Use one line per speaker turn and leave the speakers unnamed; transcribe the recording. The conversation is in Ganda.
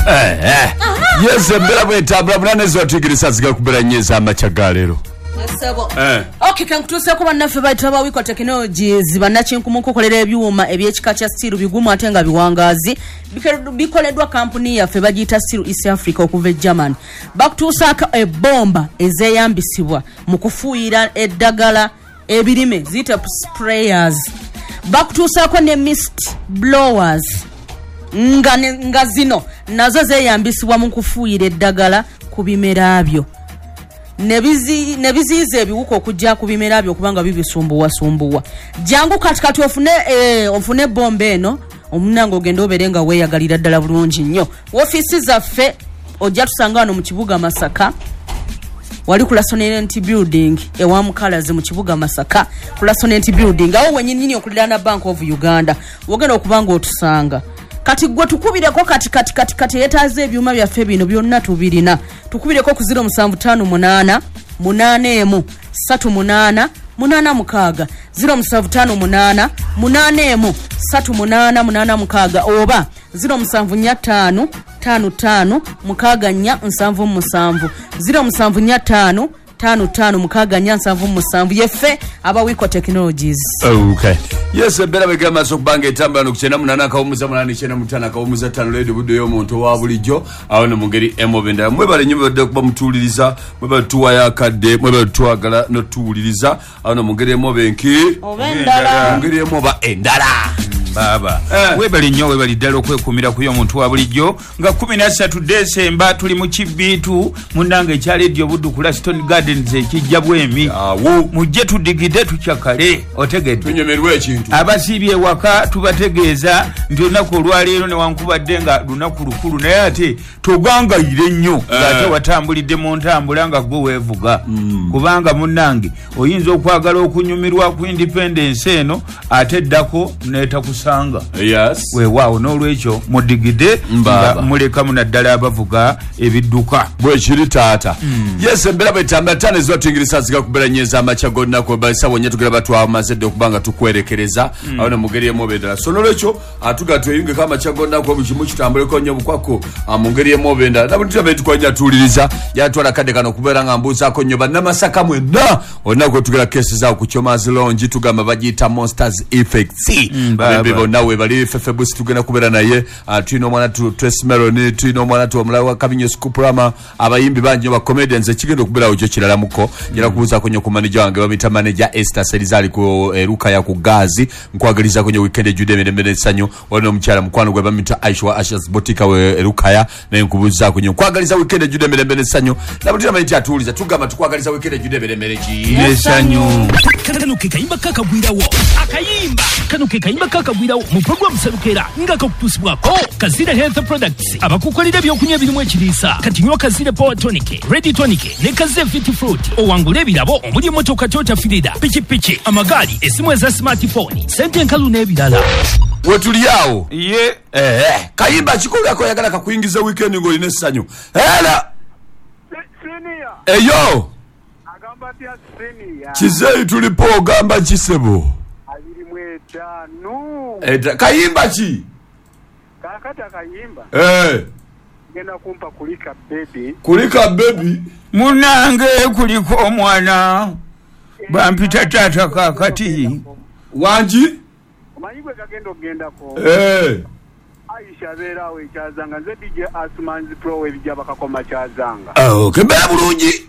Yes, mbela bwetambula munanezi watigirisa ziga kubera nyeza amachagalero.
Sebo. Okay, kankutusa ko bannaffe bayitaba Wiko Technologies bannachinkumunko kolera ebyuma ebyekika kya steel bigumu ate nga biwangazi bikoleddwa kampuni yaffe bagiyita Steel East Africa okuva German. Bakutuusako ebomba ezeyambisibwa mu kufuuyira eddagala ebirime ziyita sprayers. Bakutuusako ne mist blowers nga zino nazo zeyambisibwa mu kufuuyira eddagala ku bimera byo. Nebizize ebiwuka okujja ku bimera byo kubanga bibisumbuwa. Jangu katikati ofune bomba eno omunango ogenda oberenga weeyagalira ddala bulungi nnyo. Office zaffe ojja tusanga wano mu kibuga Masaka. Wali kula Sonent Building ewa Mukalazi mu kibuga Masaka. Kula Sonent Building awo wenyini okulirana Bank of Uganda. Wogenda okubanga otusanga. Kati gwe tukubireko kati yetaze ebyuma byaffe bino byonna tubirina. Tukubireko ku 0758 8 38 36 0758 8 38 oba 0755 55 mukaganya 77 0755 55 yefe aba Wiko Technologies.
Okay. Yes, bera begama sokubanga etamba no kuchena munana ka omuza munani chena mutana ka omuza tano ledo budde yo muntu wa bulijjo awone mungeri emobenda mwebale nyumba de kuba mutuliriza mwebale tuwa yakadde mwebale tuwagala no tuwuliriza awone mungeri emobenki
obendala
mungeri emoba endala
baba webali nnyo webali ddala okwekumira ku y'omuntu wa bulijjo nga 13 Desemba tuli mu Kibitu munange ekyaledio buddu ku Stone Gardens ekijja bwemi mujje tudigide tukyakale otegedde
tunyemerwe ekintu
abasibye waka tubategeeza nti olunaku olwaleero ne wankubadde nga lunaku lukulu naye ate togangayire nnyo ng'ate watambulidde mu ntambula nga gwe weevuga kubanga munnange oyinza okwagala okunyumirwa ku independence eno ate eddako neetakusa
yes
weewaawo n'olwekyo mudigide nga muleka munaddala abavuga ebidduka
bwekiri taata yes embera bwetambula tane zibatuyingirisa ziga kubeera nyeza amacha gonna ko balisa wonya tugera batwamazedde okubanga tukwerekereza awone mugeri emobendera so n'olwekyo atuga tuyinge kama cha gonna ko bukimu kitambuleko nnyo bukwako mungeri emobendera nabutira betukonya tuliriza yatwala kadde kano kubeera nga mbuuzaako nnyo bannamasaka mwenna onnako tugera kesi zaawo ku Chomazi Lounge tugamba bagiyita Monsters Effects nawe bali Fefebus tugenda kubera naye tulina omwana tu Trace Melody tulina omwana tu omulawa wa Kabinyo Skuprama abayimbi bangi ba comedians ekigenda okubera ojo kirala muko njira kubuza konyo ku manager wange bamita manager Esther Selizali ku eruka ya ku gazi nkwagaliza konyo weekend jude mbere sanyo wano omukyala mukwano gwe bamita Aishwa Ashas Botika we eruka ya naye nkubuza konyo nkwagaliza weekend jude mbere sanyo nabutira manager atuliza tugamba tukwagaliza weekend jude mbere ki
sanyo
kano kekayimba kakagwirawo akayimba kano kekayimba kakagwirawo mu program serukera nga kakutusibwako Kazira Health Products abakukolera byokunywa birimu ekiriisa kati nywa Kazira Power Tonic Ready Tonic ne Kazira Fit Fruit owangula ebirabo omuli emotoka Toyota Fielder pikipiki amagali esimu eza smartphone sente enkalu n'ebirala
wetuliawo
ye
kayimba kikolako yagala kakuyingiza weekend ngo ine sanyo era eyo
agamba tia senior
kizei tulipo gamba kisebo kayimba ki
kakata kayimba genda kumpa kulika baby
munange kuliko omwana bampita tata kakati
wanji
omanyigwe kagenda ogendako Aisha beera we kyazanga nze DJ Asman's Pro we bijja bakakoma kyazanga
kebera bulungi